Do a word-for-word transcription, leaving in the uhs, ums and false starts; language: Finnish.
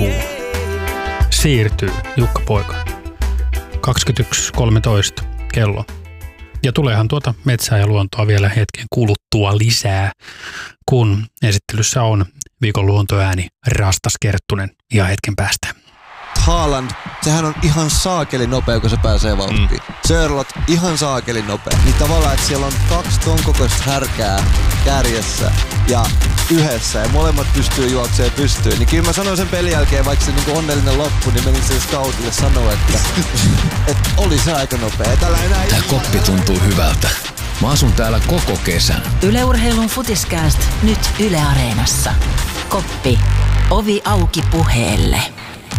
huhtikuun siirtyy Jukka Poika. kaksikymmentäyksi kolmetoista kello. Ja tuleehan tuota metsää ja luontoa vielä hetken kuluttua lisää, kun esittelyssä on viikon luontoääni Rastas Kerttunen ihan hetken päästä. Haaland, sehän on ihan saakeli nopea, kun se pääsee vauhtiin. Mm. Sörlot, ihan saakeli nopea. Niin tavallaan, että siellä on kaksi ton kokoista härkää kärjessä ja yhdessä ja molemmat pystyy juoksemaan pystyyn. Niin kyllä mä sanoin sen pelin jälkeen, vaikka se niinku onnellinen loppu, niin menin sen scoutille sanoa, että, että oli se aika nopea. Tällä enää Tää koppi tuntuu hyvältä. Mä asun täällä koko kesän. Yle Urheilun Futiskääst nyt Yle Areenassa. Koppi. Ovi auki puheelle.